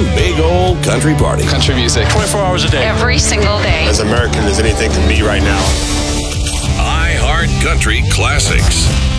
one big old country party. Country music. 24 hours a day. Every single day. As American as anything can be right now. iHeart Country Classics.